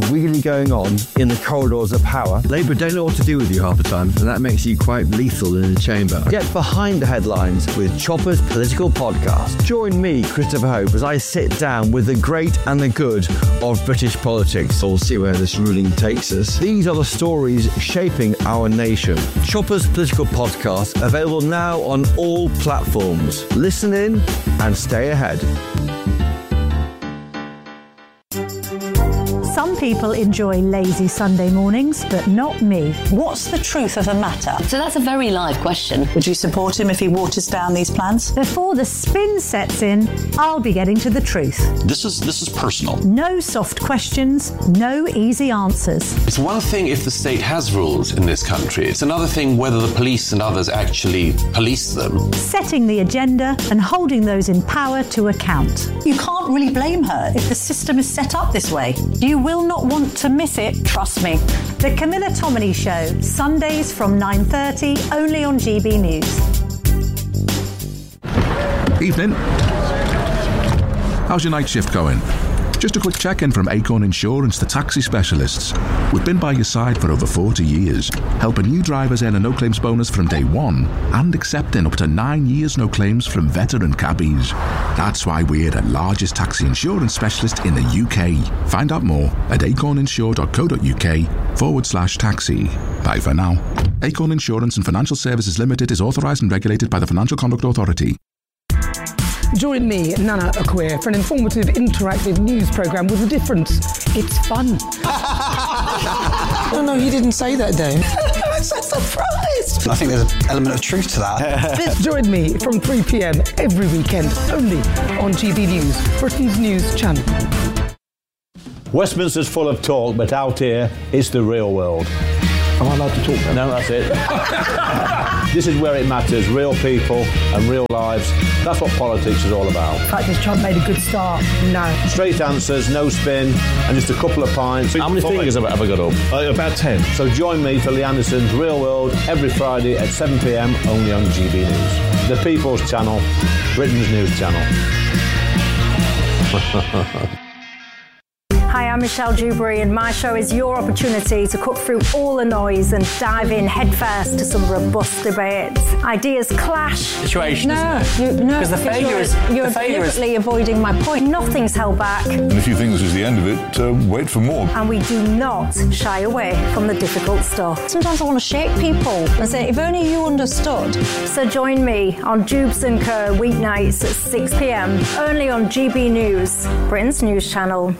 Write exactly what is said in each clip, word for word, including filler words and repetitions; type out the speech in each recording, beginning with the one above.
really going on in the corridors of power. Labour don't know what to do with you half the time, and that makes you quite lethal in the chamber. Get behind the headlines with Chopper's Political Podcast. Join me, Christopher Hope, as I sit down with the great and the good of British politics. We'll see where this ruling takes us. These are the stories shaping our nation. Chopper's Political Podcast, available now on all platforms. Listen in and stay ahead. Some people enjoy lazy Sunday mornings, but not me. What's the truth of the matter? So that's a very live question. Would you support him if he waters down these plans? Before the spin sets in, I'll be getting to the truth. This is this is personal. No soft questions, no easy answers. It's one thing if the state has rules in this country. It's another thing whether the police and others actually police them. Setting the agenda and holding those in power to account. You can't really blame her if the system is set up this way. You will not want to miss it, trust me. The Camilla Tominey Show, Sundays from nine thirty, only on G B News. Evening. How's your night shift going? Just a quick check-in from Acorn Insurance, the taxi specialists. We've been by your side for over forty years, helping new drivers earn a no-claims bonus from day one and accepting up to nine years no claims from veteran cabbies. That's why we're the largest taxi insurance specialist in the U K. Find out more at acorninsure.co.uk forward slash taxi. Bye for now. Acorn Insurance and Financial Services Limited is authorised and regulated by the Financial Conduct Authority. Join me, Nana Akua, for an informative, interactive news programme with a difference. It's fun. No, no, you didn't say that, Dave. I'm so surprised. I think there's an element of truth to that. Join me from three p.m. every weekend, only on G B News, Britain's news channel. Westminster's full of talk, but out here, it's the real world. Am I allowed to talk then? No, that's it. This is where it matters, real people and real lives. That's what politics is all about. In fact, has Trump made a good start? No. Straight answers, no spin, and just a couple of pints. How many fingers have I got up? Uh, about ten. So join me for Lee Anderson's Real World every Friday at seven p.m, only on G B News. The People's Channel, Britain's news channel. Hi, I'm Michelle Dewberry, and my show is your opportunity to cut through all the noise and dive in headfirst to some robust debates. Ideas clash. Situation, no, isn't it? You, no, because the failure you're, is you're the failure deliberately is... avoiding my point. Nothing's held back. And if you think this is the end of it, uh, wait for more. And we do not shy away from the difficult stuff. Sometimes I want to shake people and say, if only you understood. So join me on Jubes and Co weeknights at six p.m, only on G B News, Britain's news channel.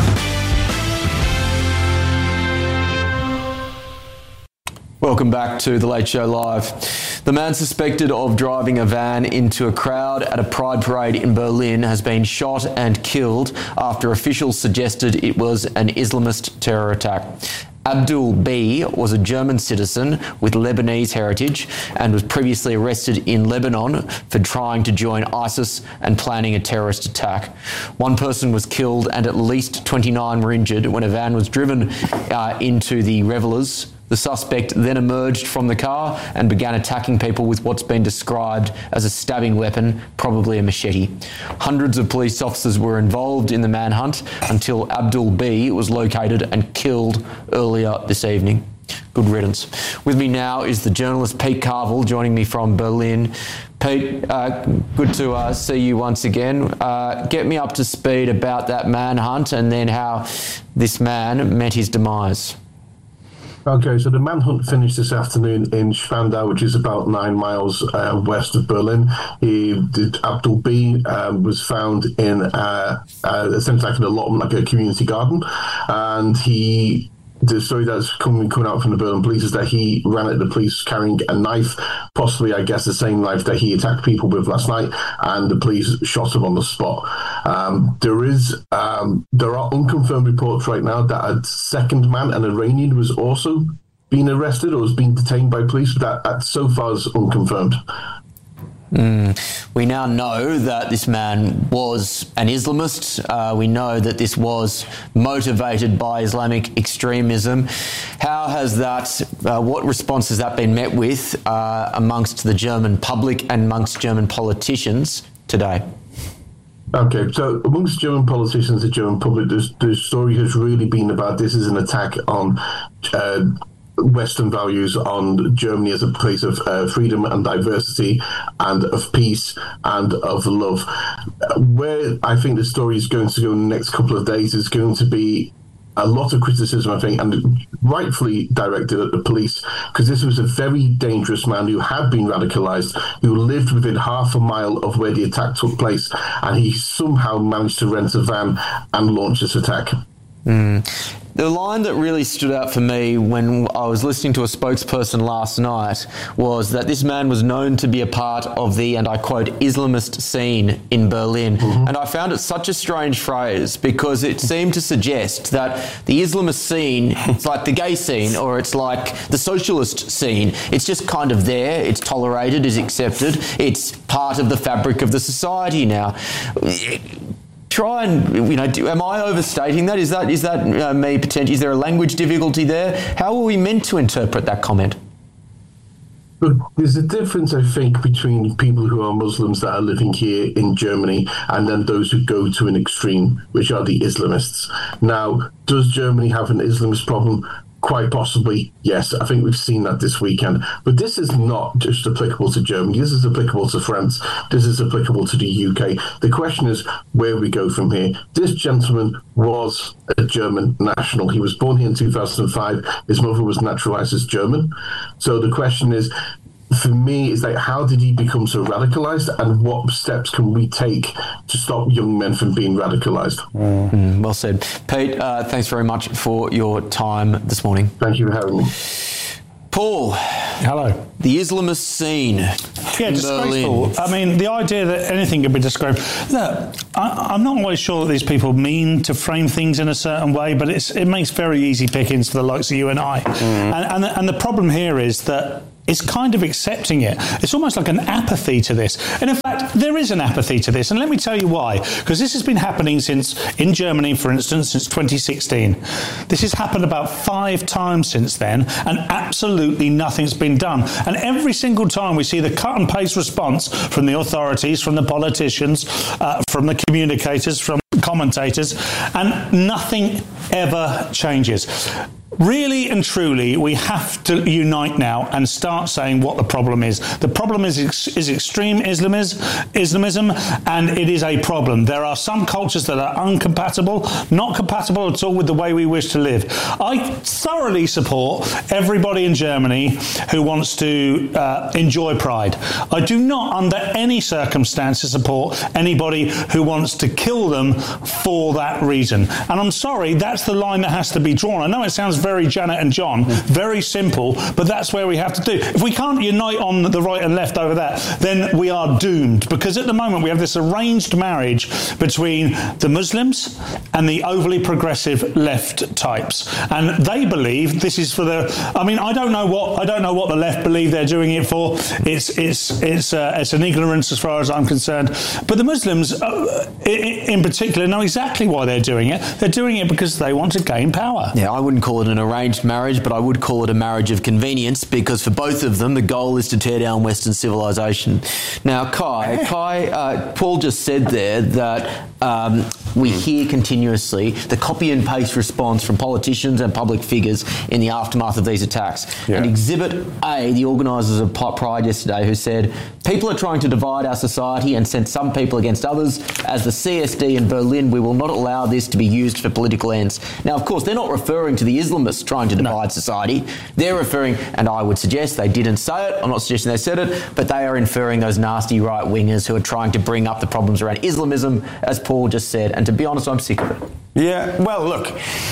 Welcome back to The Late Show Live. The man suspected of driving a van into a crowd at a pride parade in Berlin has been shot and killed after officials suggested it was an Islamist terror attack. Abdul B was a German citizen with Lebanese heritage and was previously arrested in Lebanon for trying to join ISIS and planning a terrorist attack. One person was killed and at least twenty-nine were injured when a van was driven uh, into the revellers. The suspect then emerged from the car and began attacking people with what's been described as a stabbing weapon, probably a machete. Hundreds of police officers were involved in the manhunt until Abdul B was located and killed earlier this evening. Good riddance. With me now is the journalist Pete Carville, joining me from Berlin. Pete, uh, good to uh, see you once again. Uh, get me up to speed about that manhunt and then how this man met his demise. Okay, so the manhunt finished this afternoon in Spandau, which is about nine miles uh, west of Berlin. He did, Abdul B um, was found in uh, uh, essentially like an allotment, like a community garden, and he. The story that's coming, coming out from the Berlin police is that he ran at the police carrying a knife, possibly, I guess, the same knife that he attacked people with last night, and the police shot him on the spot. Um, there is, um, there are unconfirmed reports right now that a second man, an Iranian, was also being arrested or was being detained by police, but that, that so far is unconfirmed. Mm. We now know that this man was an Islamist. Uh, we know that this was motivated by Islamic extremism. How has that, uh, what response has that been met with uh, amongst the German public and amongst German politicians today? Okay, so amongst German politicians, the German public, the story has really been about this is an attack on uh, Western values, on Germany as a place of uh, freedom and diversity and of peace and of love. Where I think the story is going to go in the next couple of days is going to be a lot of criticism, I think, and rightfully directed at the police, because this was a very dangerous man who had been radicalized, who lived within half a mile of where the attack took place, and he somehow managed to rent a van and launch this attack. Mm. The line that really stood out for me when I was listening to a spokesperson last night was that this man was known to be a part of the, and I quote, Islamist scene in Berlin. Mm-hmm. And I found it such a strange phrase because it seemed to suggest that the Islamist scene, it's like the gay scene or it's like the socialist scene. It's just kind of there, it's tolerated, it's accepted, it's part of the fabric of the society now. Try and, you know, do, am I overstating that? Is that is that uh, me potentially? Is there a language difficulty there? How are we meant to interpret that comment? But there's a difference, I think, between people who are Muslims that are living here in Germany and then those who go to an extreme, which are the Islamists. Now, does Germany have an Islamist problem? Quite possibly, yes. I think we've seen that this weekend. But this is not just applicable to Germany. This is applicable to France. This is applicable to the U K. The question is where we go from here. This gentleman was a German national. He was born here in two thousand five. His mother was naturalized as German. So the question is, for me, is like, how did he become so radicalized, and what steps can we take to stop young men from being radicalized? Mm, well said. Pete, uh, thanks very much for your time this morning. Thank you for having me. Paul. Hello. The Islamist scene. Yeah, disgraceful. Berlin. I mean, the idea that anything can be described. Look, I, I'm not always sure that these people mean to frame things in a certain way, but it's, it makes very easy pickings for the likes of you and I. Mm. And, and, the, and the problem here is that it's kind of accepting it. It's almost like an apathy to this. And in fact, there is an apathy to this. And let me tell you why. Because this has been happening since, in Germany, for instance, since twenty sixteen. This has happened about five times since then, and absolutely nothing's been done. And every single time we see the cut and paste response from the authorities, from the politicians, uh, from the communicators, from commentators, and nothing ever changes. Really and truly, we have to unite now and start saying what the problem is. The problem is is extreme Islamism, Islamism, and it is a problem. There are some cultures that are incompatible, not compatible at all with the way we wish to live. I thoroughly support everybody in Germany who wants to uh, enjoy Pride. I do not, under any circumstances, support anybody who wants to kill them for that reason. And I'm sorry, that's the line that has to be drawn. I know it sounds very Janet and John, very simple, but that's where we have to do. If we can't unite on the right and left over that, then we are doomed, because at the moment we have this arranged marriage between the Muslims and the overly progressive left types, and they believe this is for the. I mean, I don't know what I don't know what the left believe they're doing it for. It's it's it's uh, it's an ignorance as far as I'm concerned. But the Muslims, uh, in particular, know exactly why they're doing it. They're doing it because they want to gain power. Yeah, I wouldn't call it an arranged marriage, but I would call it a marriage of convenience, because for both of them, the goal is to tear down Western civilization. Now, Kai, Kai, uh, Paul just said there that um, we hear continuously the copy and paste response from politicians and public figures in the aftermath of these attacks. Yeah. And Exhibit A, the organisers of Pride yesterday, who said, people are trying to divide our society and send some people against others. As the C S D in Berlin, we will not allow this to be used for political ends. Now, of course, they're not referring to the Islamists trying to divide no. society. They're referring, and I would suggest they didn't say it, I'm not suggesting they said it, but they are inferring those nasty right-wingers who are trying to bring up the problems around Islamism, as Paul just said. And to be honest, I'm sick of it. Yeah, well, look,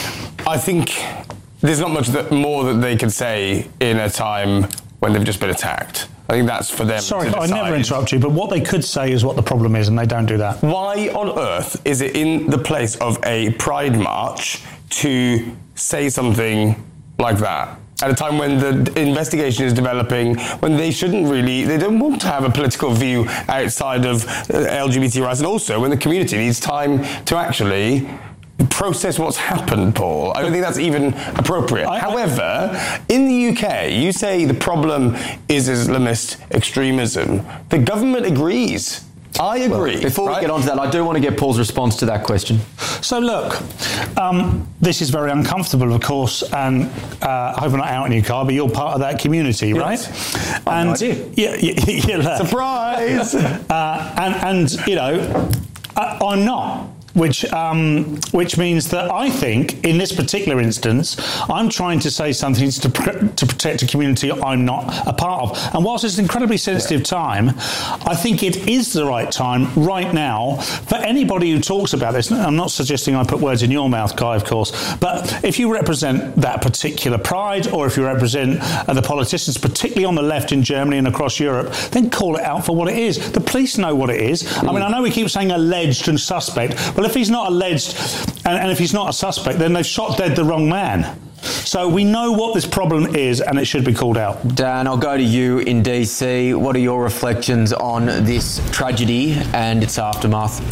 I think there's not much that, more that they can say in a time when they've just been attacked. I think that's for them. Sorry, to I never interrupt you, but what they could say is what the problem is, and they don't do that. Why on earth is it in the place of a Pride march to say something like that at a time when the investigation is developing, when they shouldn't really, they don't want to have a political view outside of L G B T rights, and also when the community needs time to actually process what's happened, Paul. I don't think that's even appropriate. I, However, in the U K, you say the problem is Islamist extremism. The government agrees I agree. Well, before right? we get on to that, I do want to get Paul's response to that question. So look, um, this is very uncomfortable, of course, and uh, I hope I'm not outing you, Carl, but you're part of that community, yes. right? I and no idea. Yeah, yeah, yeah, surprise. uh, and, and you know, I, I'm not. Which um, which means that I think, in this particular instance, I'm trying to say something to, pr- to protect a community I'm not a part of. And whilst it's an incredibly sensitive yeah. time, I think it is the right time right now for anybody who talks about this. I'm not suggesting I put words in your mouth, Guy, of course, but if you represent that particular pride, or if you represent uh, the politicians, particularly on the left in Germany and across Europe, then call it out for what it is. The police know what it is. Mm. I mean, I know we keep saying alleged and suspect. Well, if he's not alleged, and, and if he's not a suspect, then they've shot dead the wrong man. So we know what this problem is, and it should be called out. Dan, I'll go to you in D C. What are your reflections on this tragedy and its aftermath?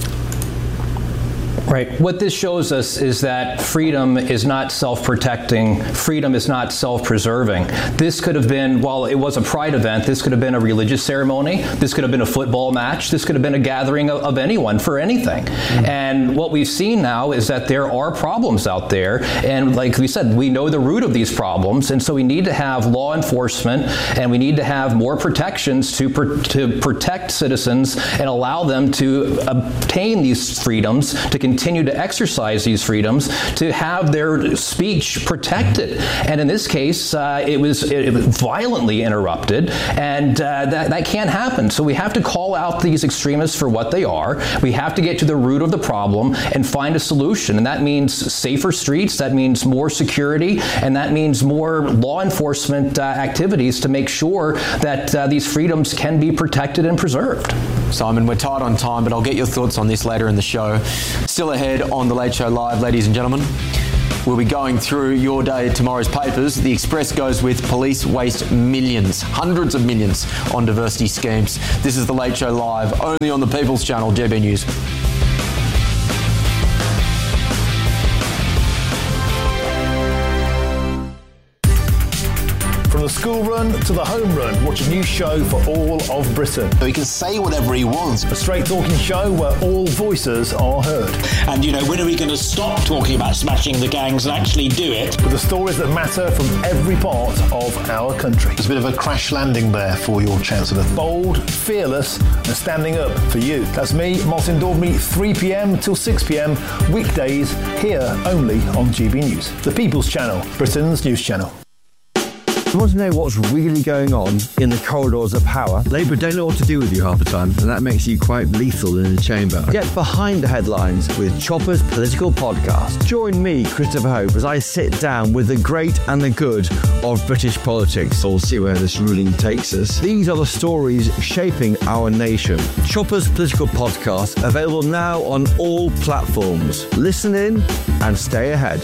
Right. What this shows us is that freedom is not self-protecting. Freedom is not self-preserving. This could have been, while it was a pride event, this could have been a religious ceremony. This could have been a football match. This could have been a gathering of, of anyone for anything. Mm-hmm. And what we've seen now is that there are problems out there. And like we said, we know the root of these problems. And so we need to have law enforcement, and we need to have more protections to, pr- to protect citizens and allow them to obtain these freedoms, to continue continue to exercise these freedoms, to have their speech protected. And in this case, uh, it, was, it was violently interrupted, and uh, that, that can't happen. So we have to call out these extremists for what they are. We have to get to the root of the problem and find a solution. And that means safer streets, that means more security, and that means more law enforcement uh, activities to make sure that uh, these freedoms can be protected and preserved. Simon, we're tight on time, but I'll get your thoughts on this later in the show. Still ahead on The Late Show Live, ladies and gentlemen, we'll be going through your day, tomorrow's papers. The Express goes with police waste millions, hundreds of millions on diversity schemes. This is The Late Show Live, only on the People's Channel, J B News. From the school run to the home run, watch a new show for all of Britain. So he can say whatever he wants. A straight talking show where all voices are heard. And, you know, when are we going to stop talking about smashing the gangs and actually do it? With the stories that matter from every part of our country. There's a bit of a crash landing there for your Chancellor. Bold, fearless, and standing up for you. That's me, Martin Dormy, three p.m. till six p.m. weekdays, here only on G B News. The People's Channel, Britain's news channel. You want to know what's really going on in the corridors of power? Labour don't know what to do with you half the time, and that makes you quite lethal in the chamber. Get behind the headlines with Chopper's Political Podcast. Join me, Christopher Hope, as I sit down with the great and the good of British politics. We'll see where this ruling takes us. These are the stories shaping our nation. Chopper's Political Podcast, available now on all platforms. Listen in and stay ahead.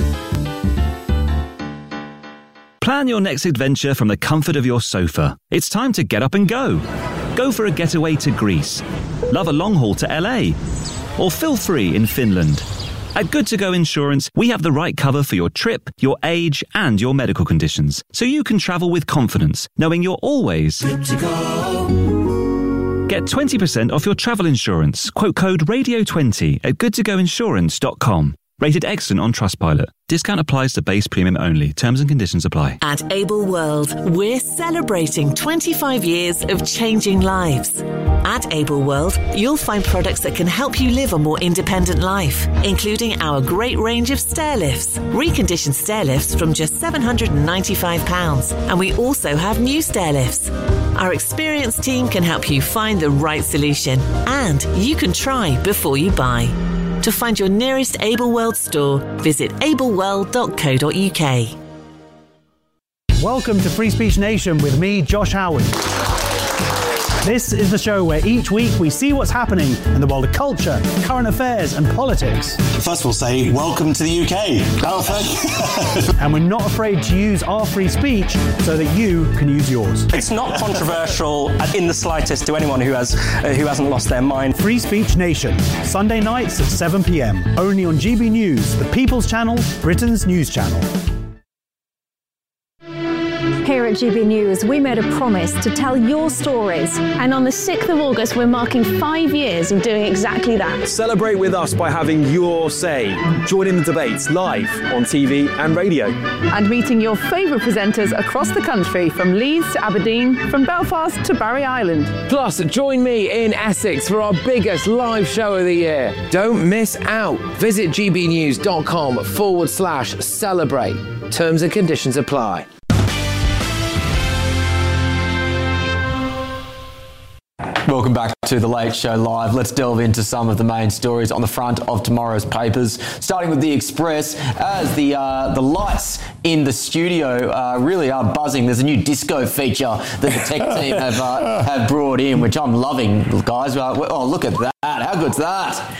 Plan your next adventure from the comfort of your sofa. It's time to get up and go. Go for a getaway to Greece. Love a long haul to L A. Or feel free in Finland. At Good To Go Insurance, we have the right cover for your trip, your age, and your medical conditions, so you can travel with confidence, knowing you're always good to go. Get twenty percent off your travel insurance. Quote code radio twenty at good to go insurance dot com. Rated excellent on Trustpilot. Discount applies to base premium only. Terms and conditions apply. At Able World, we're celebrating twenty-five years of changing lives. At Able World, you'll find products that can help you live a more independent life, including our great range of stair lifts, reconditioned stair lifts from just seven hundred ninety-five pounds. And we also have new stair lifts. Our experienced team can help you find the right solution, and you can try before you buy. To find your nearest Able World store, visit able world dot co dot uk. Welcome to Free Speech Nation with me, Josh Howard. This is the show where each week we see what's happening in the world of culture, current affairs and politics. First of all, say welcome to the U K. Oh, thank you. And we're not afraid to use our free speech so that you can use yours. It's not controversial in the slightest to anyone who has uh, who hasn't lost their mind. Free Speech Nation, Sunday nights at seven p.m. only on G B News, the People's Channel, Britain's news channel. Here at G B News, we made a promise to tell your stories. And on the sixth of August, we're marking five years of doing exactly that. Celebrate with us by having your say. Join in the debates live on T V and radio. And meeting your favourite presenters across the country, from Leeds to Aberdeen, from Belfast to Barry Island. Plus, join me in Essex for our biggest live show of the year. Don't miss out. Visit gbnews.com forward slash celebrate. Terms and conditions apply. Welcome back to The Late Show Live. Let's delve into some of the main stories on the front of tomorrow's papers, starting with The Express, as the uh, the lights in the studio uh, really are buzzing. There's a new disco feature that the tech team have uh, have brought in, which I'm loving, guys. Uh, oh, look at that. How good's that?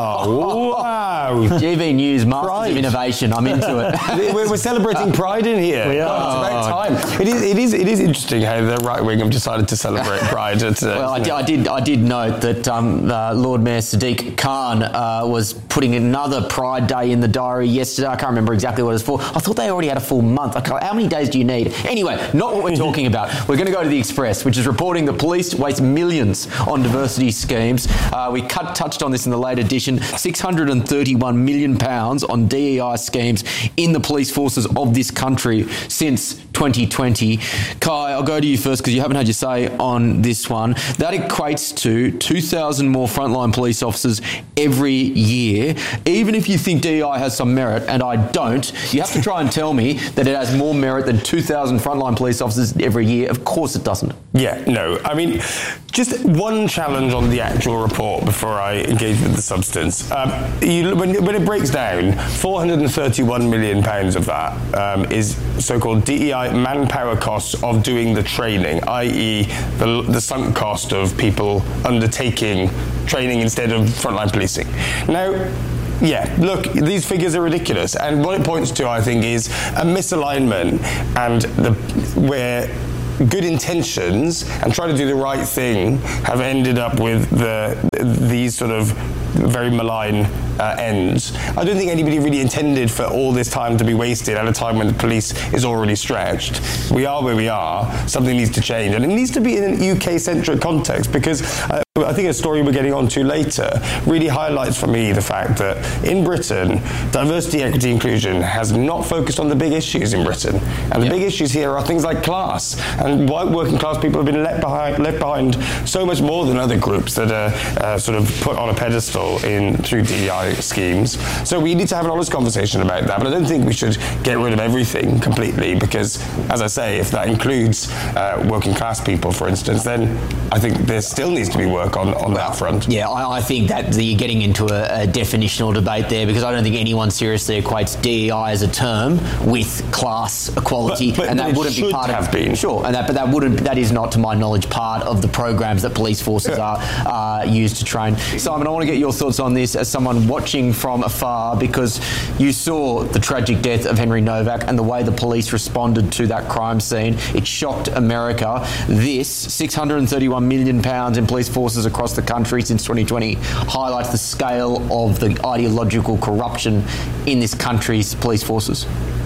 Oh, wow. G B News, Masters of Innovation. I'm into it. we're, we're celebrating Pride in here. We are. Oh, it's about time. It is, it, is, it is interesting how the right wing have decided to celebrate Pride. At, uh, well, I, I did I did note that um, uh, Lord Mayor Sadiq Khan uh, was putting another Pride Day in the diary yesterday. I can't remember exactly what it was for. I thought they already had a full month. How many days do you need? Anyway, not what we're talking about. We're going to go to The Express, which is reporting the police waste millions on diversity schemes. Uh, we cut, touched on this in the late edition. six hundred thirty-one million pounds on D E I schemes in the police forces of this country since twenty twenty. Kai, I'll go to you first because you haven't had your say on this one. That equates to two thousand more frontline police officers every year. Even if you think D E I has some merit, and I don't, you have to try and tell me that it has more merit than two thousand frontline police officers every year. Of course it doesn't. Yeah, no. I mean, just one challenge on the actual report before I engage with the substance. Um, you, when, when it breaks down, four hundred thirty-one million pounds of that um, is so-called D E I manpower costs of doing the training, that is the, the sunk cost of people undertaking training instead of frontline policing. Now, yeah, look, these figures are ridiculous, and what it points to, I think, is a misalignment and the where good intentions and trying to do the right thing have ended up with the these sort of very malign uh, ends. I don't think anybody really intended for all this time to be wasted at a time when the police is already stretched. We are where we are. Something needs to change, and it needs to be in an U K-centric context, because uh, I think a story we're getting on to later really highlights for me the fact that in Britain, diversity, equity, inclusion has not focused on the big issues in Britain. And the yep. big issues here are things like class, and white working class people have been left behind, left behind so much more than other groups that are uh, sort of put on a pedestal in through D E I schemes. So we need to have an honest conversation about that, but I don't think we should get rid of everything completely, because, as I say, if that includes uh, working class people, for instance, then I think there still needs to be work on, on that front. Yeah, I, I think that you're getting into a, a definitional debate there, because I don't think anyone seriously equates D E I as a term with class equality, but, but, and but that wouldn't be part have of been. Sure, and that, but that wouldn't. That is not, to my knowledge, part of the programs that police forces yeah. are uh, used to train. Simon, I want to get your thoughts on this as someone watching from afar, because you saw the tragic death of Henry Novak and the way the police responded to that crime scene. It shocked America. This six hundred thirty-one million pounds in police forces across the country since twenty twenty highlights the scale of the ideological corruption in this country's police forces.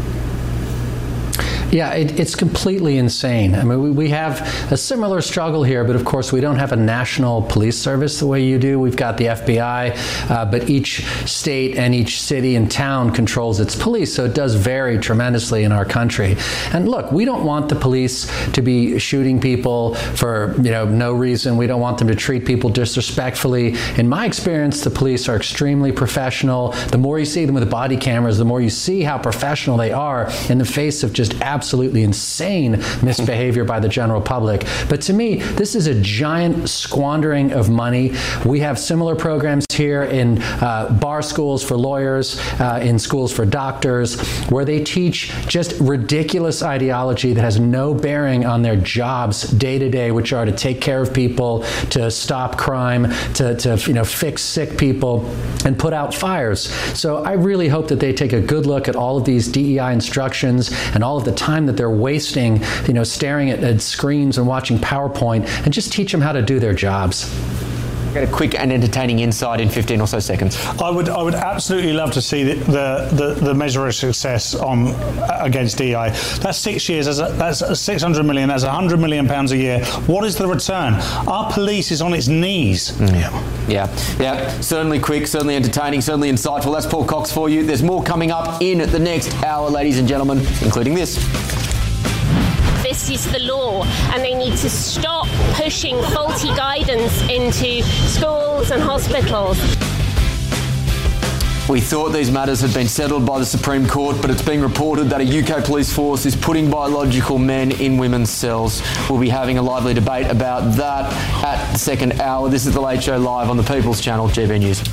Yeah, it, it's completely insane. I mean, we, we have a similar struggle here, but of course we don't have a national police service the way you do. We've got the F B I, uh, but each state and each city and town controls its police, so it does vary tremendously in our country. And look, we don't want the police to be shooting people for, you know, no reason. We don't want them to treat people disrespectfully. In my experience, the police are extremely professional. The more you see them with body cameras, the more you see how professional they are in the face of just absolutely insane misbehavior by the general public. But to me, this is a giant squandering of money. We have similar programs here in uh, bar schools for lawyers, uh, in schools for doctors, where they teach just ridiculous ideology that has no bearing on their jobs day to day, which are to take care of people, to stop crime, to, to you know, fix sick people, and put out fires. So I really hope that they take a good look at all of these D E I instructions and all of the time that they're wasting, you know, staring at, at screens and watching PowerPoint, and just teach them how to do their jobs. Get a quick and entertaining insight in fifteen or so seconds. I would, I would absolutely love to see the the, the, the measure of success on against D I. That's six years. That's, a, that's six hundred million. That's one hundred million pounds a year. What is the return? Our police is on its knees. Mm. Yeah, yeah, yeah. Certainly quick, certainly entertaining, certainly insightful. That's Paul Cox for you. There's more coming up in the next hour, ladies and gentlemen, including this. This is the law, and they need to stop pushing faulty guidance into schools and hospitals. We thought these matters had been settled by the Supreme Court, but it's being reported that a U K police force is putting biological men in women's cells. We'll be having a lively debate about that at the second hour. This is The Late Show live on the People's Channel, G B News.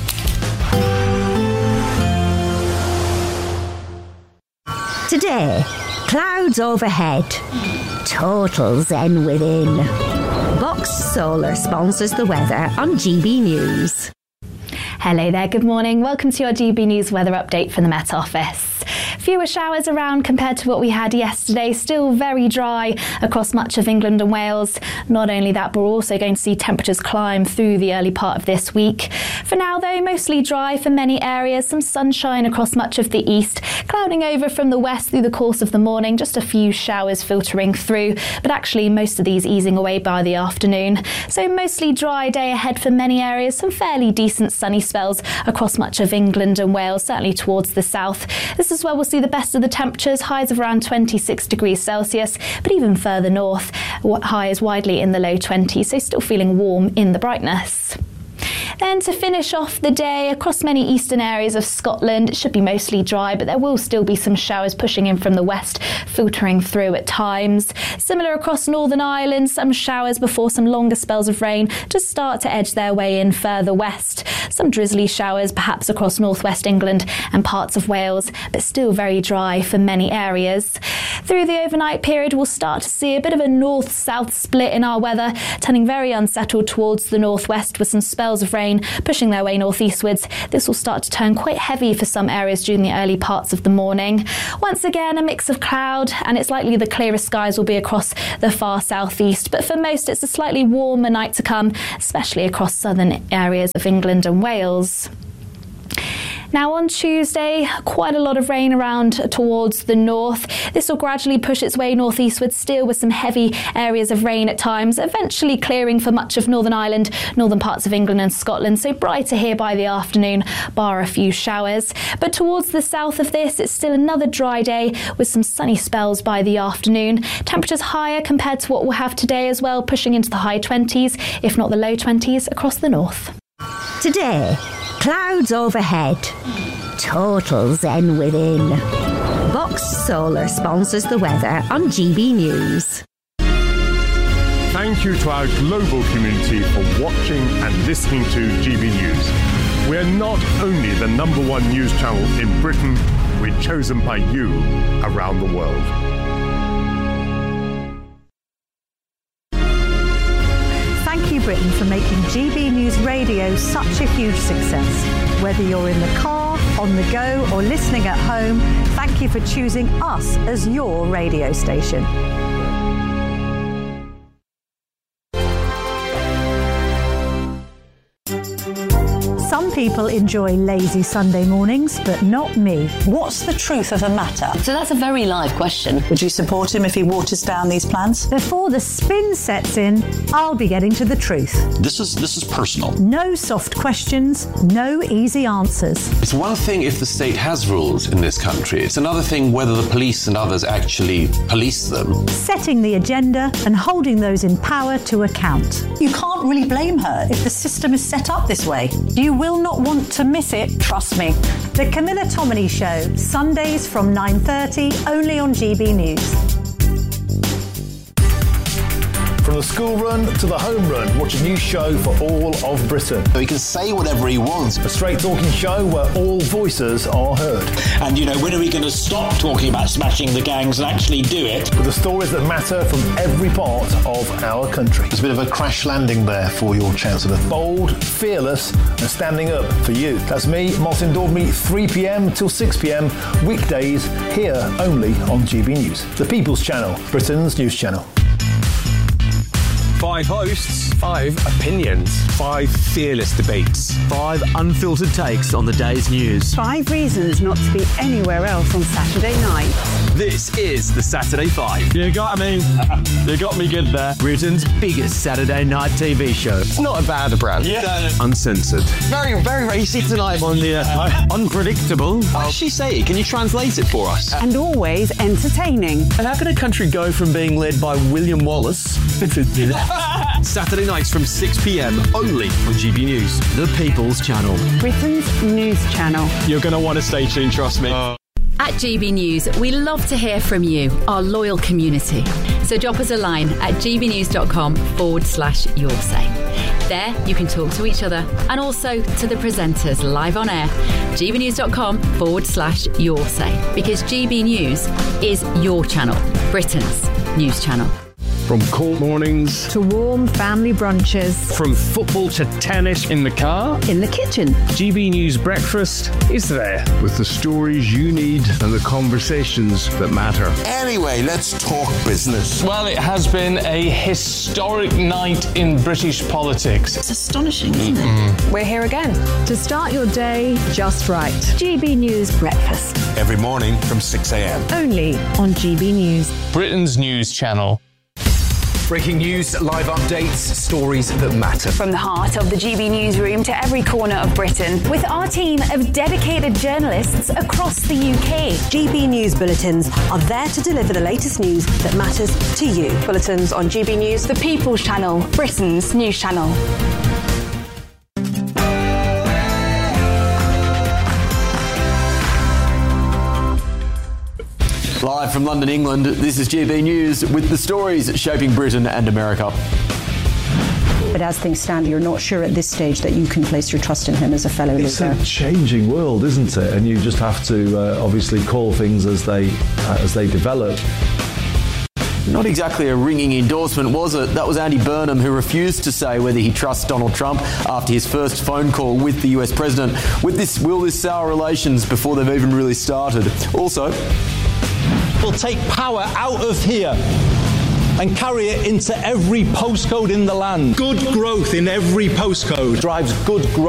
Today, clouds overhead, total zen within. Box Solar sponsors the weather on G B News. Hello there, good morning. Welcome to your G B News weather update from the Met Office. Fewer showers around compared to what we had yesterday. Still very dry across much of England and Wales. Not only that, but we're also going to see temperatures climb through the early part of this week. For now, though, mostly dry for many areas. Some sunshine across much of the east. Clouding over from the west through the course of the morning. Just a few showers filtering through, but actually most of these easing away by the afternoon. So mostly dry day ahead for many areas. Some fairly decent sunny spells across much of England and Wales, certainly towards the south. This is where we'll see the best of the temperatures, highs of around twenty-six degrees Celsius, but even further north, highs widely in the low twenties, so still feeling warm in the brightness. Then to finish off the day, across many eastern areas of Scotland, it should be mostly dry, but there will still be some showers pushing in from the west, filtering through at times. Similar across Northern Ireland, some showers before some longer spells of rain just start to edge their way in further west. Some drizzly showers perhaps across northwest England and parts of Wales, but still very dry for many areas. Through the overnight period, we'll start to see a bit of a north-south split in our weather, turning very unsettled towards the northwest with some spells of rain pushing their way northeastwards. This will start to turn quite heavy for some areas during the early parts of the morning. Once again, a mix of cloud, and it's likely the clearest skies will be across the far southeast, but for most it's a slightly warmer night to come, especially across southern areas of England and Wales. Now on Tuesday, quite a lot of rain around towards the north. This will gradually push its way northeastward, still with some heavy areas of rain at times, eventually clearing for much of Northern Ireland, northern parts of England and Scotland, so brighter here by the afternoon, bar a few showers. But towards the south of this, it's still another dry day with some sunny spells by the afternoon. Temperatures higher compared to what we'll have today as well, pushing into the high twenties, if not the low twenties, across the north. Today, clouds overhead, total zen within. Box Solar sponsors the weather on G B News. Thank you to our global community for watching and listening to G B News. We're not only the number one news channel in Britain, we're chosen by you around the world. Thank you, Britain, for making G B News Radio such a huge success. Whether you're in the car, on the go, or listening at home, thank you for choosing us as your radio station. Some people enjoy lazy Sunday mornings, but not me. What's the truth of the matter? So that's a very live question. Would you support him if he waters down these plans? Before the spin sets in, I'll be getting to the truth. This is this is personal. No soft questions, no easy answers. It's one thing if the state has rules in this country. It's another thing whether the police and others actually police them. Setting the agenda and holding those in power to account. You can't really blame her if the system is set up this way. You will not want to miss it, trust me. The Camilla Tominey Show, Sundays from nine thirty, only on G B News. From the school run to the home run, watch a new show for all of Britain. So he can say whatever he wants. A straight talking show where all voices are heard. And, you know, when are we going to stop talking about smashing the gangs and actually do it? With the stories that matter from every part of our country. There's a bit of a crash landing there for your Chancellor. Bold, fearless, and standing up for you. That's me, Martin Daubney, three p.m. till six p.m. weekdays, here only on G B News. The People's Channel, Britain's news channel. Five hosts. Five opinions. Five fearless debates. Five unfiltered takes on the day's news. Five reasons not to be anywhere else on Saturday night. This is the Saturday Five. You got me. You got me good there. Britain's biggest Saturday night T V show. It's not a bad brand. Yeah. Uncensored. Very, very racy tonight on the uh, unpredictable. What does she say? Can you translate it for us? And always entertaining. And how can a country go from being led by William Wallace Saturday nights from six p.m. only on G B News. The People's Channel. Britain's news channel. You're going to want to stay tuned, trust me. Uh. At G B News, we love to hear from you, our loyal community. So drop us a line at gbnews.com forward slash your say. There, you can talk to each other and also to the presenters live on air. gbnews.com forward slash your say. Because G B News is your channel, Britain's news channel. From cold mornings to warm family brunches. From football to tennis in the car. In the kitchen. G B News Breakfast is there. With the stories you need and the conversations that matter. Anyway, let's talk business. Well, it has been a historic night in British politics. It's astonishing, isn't it? Mm. We're here again to start your day just right. G B News Breakfast. Every morning from six a.m. Only on G B News. Britain's news channel. Breaking news, live updates, stories that matter. From the heart of the G B newsroom to every corner of Britain, with our team of dedicated journalists across the U K. G B News bulletins are there to deliver the latest news that matters to you. Bulletins on G B News, the People's Channel, Britain's news channel. Live from London, England, this is G B News with the stories shaping Britain and America. But as things stand, you're not sure at this stage that you can place your trust in him as a fellow it's leader. It's a changing world, isn't it? And you just have to uh, obviously call things as they uh, as they develop. Not exactly a ringing endorsement, was it? That was Andy Burnham, who refused to say whether he trusts Donald Trump after his first phone call with the U S president. With this, will this sour relations before they've even really started? Also, we'll take power out of here and carry it into every postcode in the land. Good growth in every postcode drives good growth.